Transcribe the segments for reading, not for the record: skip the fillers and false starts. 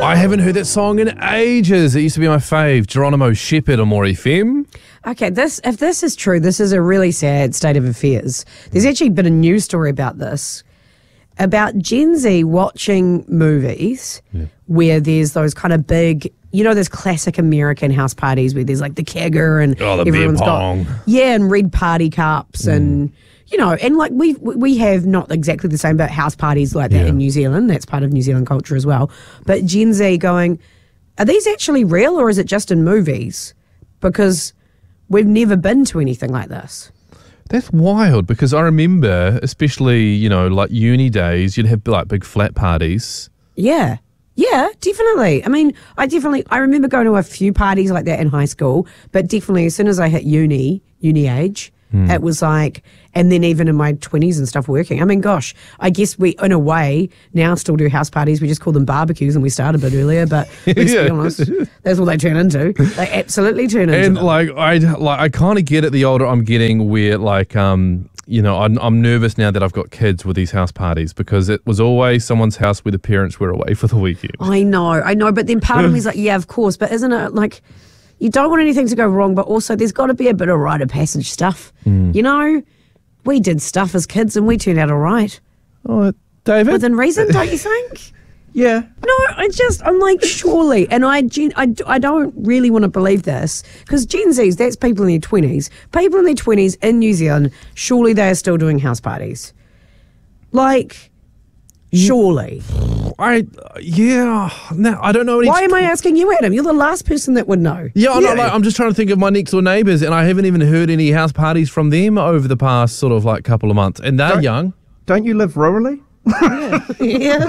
I haven't heard that song in ages. It used to be my fave, Geronimo Shepherd on More FM. Okay, if this is true, this is a really sad state of affairs. There's actually been a news story about this, about Gen Z watching movies where there's those kind of big, those classic American house parties where there's like the kegger and the everyone's beer pong. got and red party cups and and like we have not exactly the same, but house parties like that in New Zealand. That's part of New Zealand culture as well. But Gen Z going, are these actually real or is it just in movies? Because we've never been to anything like this. That's wild because I remember, especially, like uni days, you'd have like big flat parties. Yeah. Yeah, definitely. I mean, I remember going to a few parties like that in high school, but definitely as soon as I hit uni age, it was like, and then even in my 20s and stuff working. I mean, gosh, I guess we, in a way, now still do house parties. We just call them barbecues and we start a bit earlier, but let's be honest, that's what they turn into. They absolutely turn into And them. I kind of get it the older I'm getting where I'm nervous now that I've got kids with these house parties because it was always someone's house where the parents were away for the weekend. I know, but then part of me is like, yeah, of course, but isn't it like, you don't want anything to go wrong, but also there's got to be a bit of rite of passage stuff. We did stuff as kids and we turned out all right. Oh, David? Within reason, don't you think? Yeah. No, I'm like, surely, and I don't really want to believe this, because Gen Zs, that's people in their 20s. People in their 20s in New Zealand, surely they are still doing house parties. Like, surely. I don't know. Why am I asking you, Adam? You're the last person that would know. Yeah, I'm just trying to think of my next door neighbours, and I haven't even heard any house parties from them over the past sort of like couple of months, and they're young. Don't you live rurally? Yeah.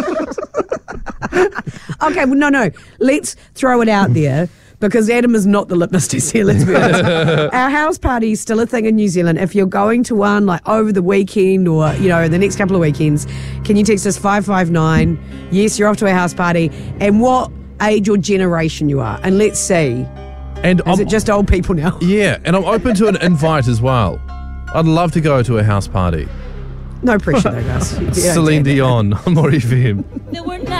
Okay, well, no. Let's throw it out there because Adam is not the litmus test here, let's be honest. Our house party is still a thing in New Zealand. If you're going to one like over the weekend or, the next couple of weekends, can you text us 559? Yes, you're off to a house party and what age or generation you are. And let's see. And is it just old people now? Yeah, and I'm open to an invite as well. I'd love to go to a house party. No pressure though, guys. Celine Dion on More FM. There were